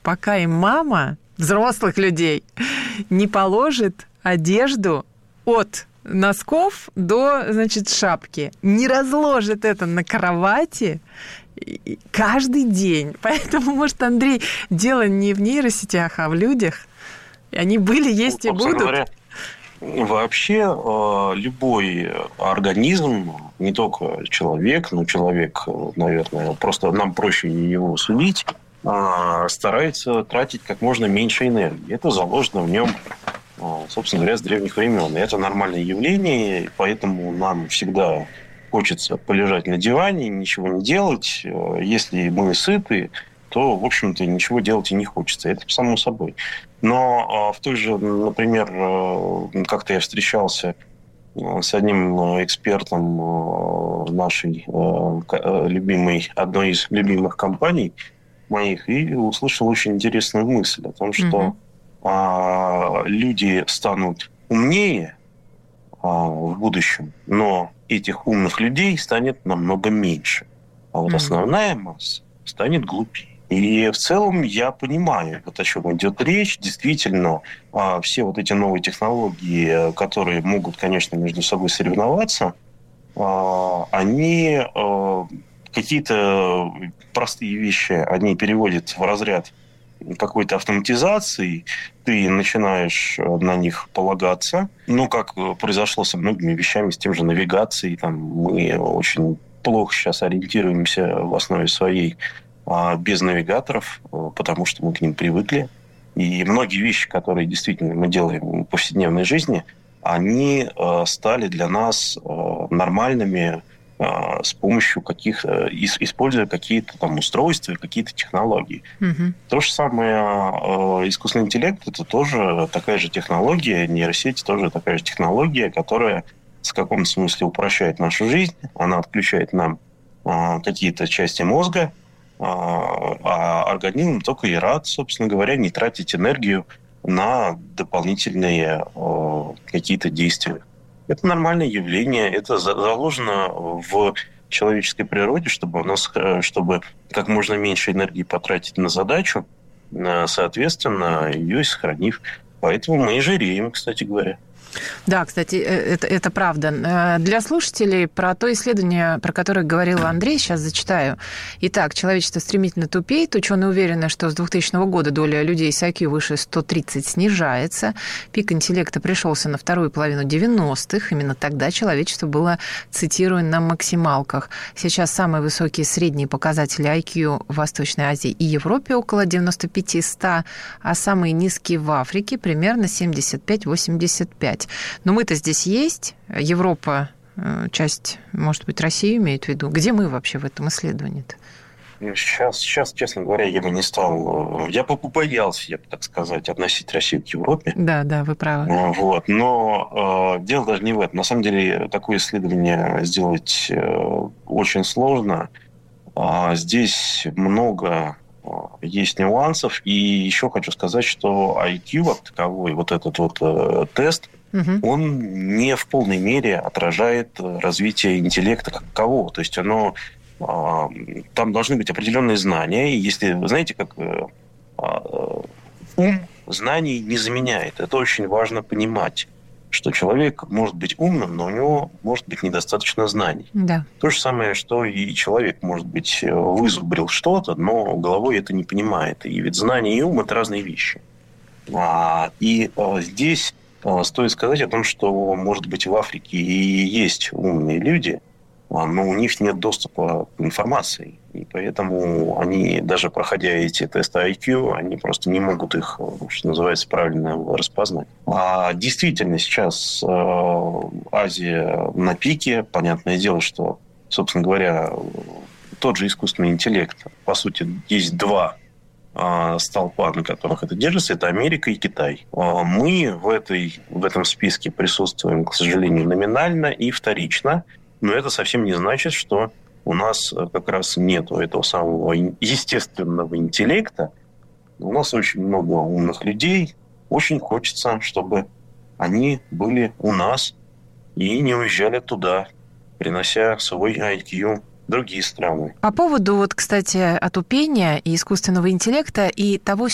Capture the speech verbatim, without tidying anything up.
пока им мама, взрослых людей, не положит одежду от носков до, значит, шапки, не разложит это на кровати каждый день. Поэтому, может, Андрей, дело не в нейросетях, а в людях. Они были, есть ну, и будут. Говоря, вообще любой организм, не только человек, но человек, наверное, просто нам проще его судить, старается тратить как можно меньше энергии. Это заложено в нем, собственно говоря, с древних времен. И это нормальное явление, поэтому нам всегда хочется полежать на диване, ничего не делать. Если мы сыты, то, в общем-то, ничего делать и не хочется. Это само собой. Но в той же, например, как-то я встречался с одним экспертом нашей любимой, одной из любимых компаний моих, и услышал очень интересную мысль о том, что mm-hmm. люди станут умнее в будущем, но этих умных людей станет намного меньше. А вот mm-hmm. основная масса станет глупее. И в целом я понимаю, вот о чем идет речь. Действительно, все вот эти новые технологии, которые могут, конечно, между собой соревноваться, они какие-то простые вещи, они переводят в разряд какой-то автоматизации, ты начинаешь на них полагаться. Ну, как произошло со многими вещами, с тем же навигацией. Там мы очень плохо сейчас ориентируемся в основе своей без навигаторов, потому что мы к ним привыкли. И многие вещи, которые действительно мы делаем в повседневной жизни, они стали для нас нормальными с помощью каких, используя какие-то там устройства, какие-то технологии. Угу. То же самое искусственный интеллект, это тоже такая же технология, нейросети тоже такая же технология, которая в каком-то смысле упрощает нашу жизнь, она отключает нам какие-то части мозга, а организм только и рад, собственно говоря, не тратить энергию на дополнительные какие-то действия. Это нормальное явление, это заложено в человеческой природе, чтобы у нас, чтобы как можно меньше энергии потратить на задачу, соответственно, ее и сохранив. Поэтому мы и жиреем, кстати говоря. Да, кстати, это, это правда. Для слушателей про то исследование, про которое говорил Андрей, сейчас зачитаю. Итак, человечество стремительно тупеет. Ученые уверены, что с двухтысячного года доля людей с ай кью выше сто тридцать снижается. Пик интеллекта пришелся на вторую половину девяностых. Именно тогда человечество было, цитирую, на максималках. Сейчас самые высокие средние показатели ай кью в Восточной Азии и Европе около девяносто пять - сто, а самые низкие в Африке примерно семьдесят пять - восемьдесят пять. Но мы-то здесь есть. Европа, часть, может быть, Россию имеет в виду. Где мы вообще в этом исследовании-то? Сейчас, сейчас, честно говоря, я бы не стал... Я бы побоялся, я бы, так сказать, относить Россию к Европе. Да, да, вы правы. Вот. Но э, дело даже не в этом. На самом деле, такое исследование сделать э, очень сложно. А здесь много... есть нюансов. И еще хочу сказать, что ай кью как таковой, вот этот вот э, тест, угу. он не в полной мере отражает развитие интеллекта как такового. То есть оно, э, там должны быть определенные знания. И если, вы знаете, как э, э, ум знаний не заменяет. Это очень важно понимать, что человек может быть умным, но у него может быть недостаточно знаний. Да. То же самое, что и человек, может быть, вызубрил что-то, но головой это не понимает. И ведь знание и ум – это разные вещи. И здесь стоит сказать о том, что, может быть, в Африке и есть умные люди, но у них нет доступа к информации. И поэтому они, даже проходя эти тесты ай кью, они просто не могут их, что называется, правильно распознать. А действительно, сейчас Азия на пике. Понятное дело, что, собственно говоря, тот же искусственный интеллект, по сути, есть два столпа, на которых это держится, это Америка и Китай. Мы в, этой, в этом списке присутствуем, к сожалению, номинально и вторично. Но это совсем не значит, что у нас как раз нету этого самого естественного интеллекта. У нас очень много умных людей. Очень хочется, чтобы они были у нас и не уезжали туда, принося свой ай кью в другие страны. По поводу, вот, кстати, отупения и искусственного интеллекта и того,